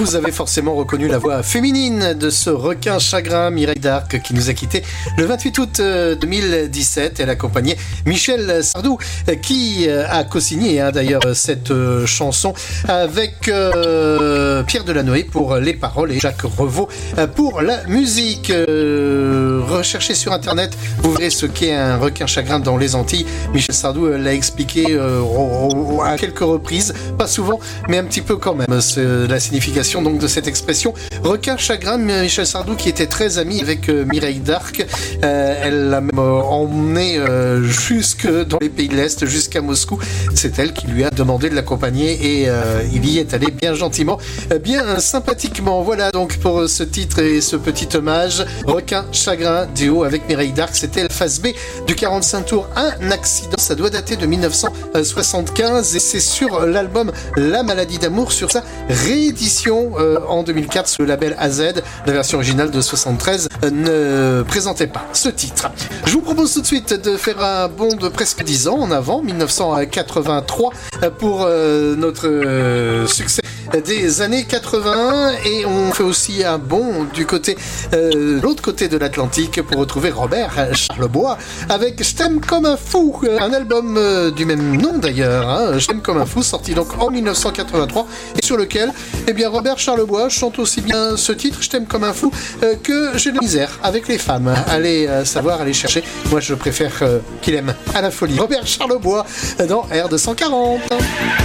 Vous avez forcément reconnu la voix féminine de ce requin chagrin, Mireille d'Arc, qui nous a quittés le 28 août 2017. Elle accompagnait Michel Sardou, qui a co-signé d'ailleurs cette chanson avec Pierre Delanoë pour les paroles et Jacques Revaux pour la musique. Recherchez sur internet, vous verrez ce qu'est un requin chagrin dans les Antilles. Michel Sardou l'a expliqué à quelques reprises, pas souvent, mais un petit peu quand même. C'est la signification donc de cette expression requin chagrin. Michel Sardou qui était très ami avec Mireille d'Arc, elle l'a même emmené jusque dans les pays de l'Est, jusqu'à Moscou. C'est elle qui lui a demandé de l'accompagner et il y est allé bien gentiment, bien sympathiquement. Voilà donc pour ce titre et ce petit hommage, requin chagrin, duo avec Mireille d'Arc. C'était la phase B du 45 tours, un accident. Ça doit dater de 1975 et c'est sur l'album La maladie d'amour, sur sa réédition en 2004 sur le label AZ. La version originale de 73 ne présentait pas ce titre. Je vous propose tout de suite de faire un bond de presque 10 ans en avant, 1983, pour notre succès des années 80, et on fait aussi un bond du côté l'autre côté de l'Atlantique pour retrouver Robert Charlebois avec Je t'aime comme un fou, un album du même nom d'ailleurs, hein, Je t'aime comme un fou, sorti donc en 1983 et sur lequel Robert Charlebois chante aussi bien ce titre Je t'aime comme un fou que J'ai de la misère avec les femmes. Allez savoir, allez chercher. Moi je préfère qu'il aime à la folie Robert Charlebois dans R240.